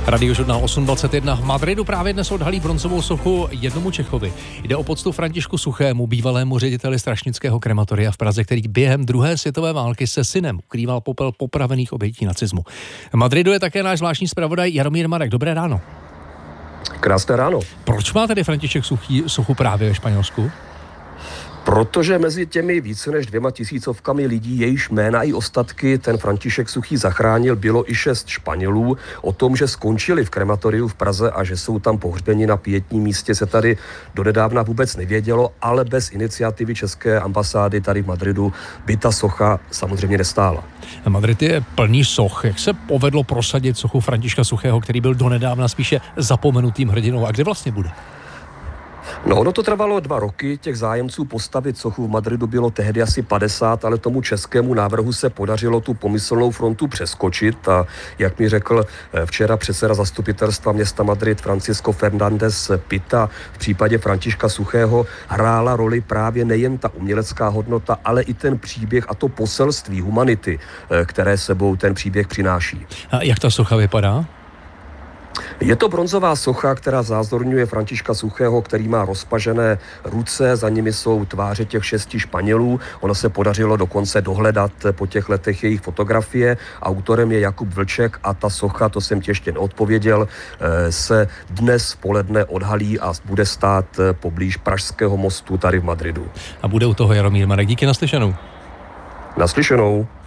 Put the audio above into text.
Radiožurnál 8.21 v Madridu právě dnes odhalí bronzovou sochu jednomu Čechovi. Jde o poctu Františku Suchému, bývalému řediteli strašnického krematoria v Praze, který během druhé světové války se synem ukrýval popel popravených obětí nacismu. V Madridu je také náš zvláštní zpravodaj Jaromír Marek. Dobré ráno. Krásné ráno. Proč má tedy František sochu právě ve Španělsku? Protože mezi těmi více než 200 000 lidí, jejíž jména i ostatky ten František Suchý zachránil, bylo i 6 Španělů. O tom, že skončili v krematoriu v Praze a že jsou tam pohřbeni na pietním místě, se tady donedávna vůbec nevědělo, ale bez iniciativy české ambasády tady v Madridu by ta socha samozřejmě nestála. Madrid je plný soch. Jak se povedlo prosadit sochu Františka Suchého, který byl donedávna spíše zapomenutým hrdinou? A kde vlastně bude? No, ono to trvalo 2 roky, těch zájemců postavit sochu v Madridu bylo tehdy asi 50, ale tomu českému návrhu se podařilo tu pomyslnou frontu přeskočit a jak mi řekl včera předseda zastupitelstva města Madrid Francisco Fernández Pita, v případě Františka Suchého hrála roli právě nejen ta umělecká hodnota, ale i ten příběh a to poselství humanity, které sebou ten příběh přináší. A jak ta socha vypadá? Je to bronzová socha, která zázorňuje Františka Suchého, který má rozpažené ruce, za nimi jsou tváře těch 6 Španělů. Ono se podařilo dokonce dohledat po těch letech jejich fotografie. Autorem je Jakub Vlček a ta socha, to jsem ti ještě neodpověděl, se dnes poledne odhalí a bude stát poblíž Pražského mostu tady v Madridu. A bude u toho Jaromír Marek. Díky, naslyšenou. Naslyšenou.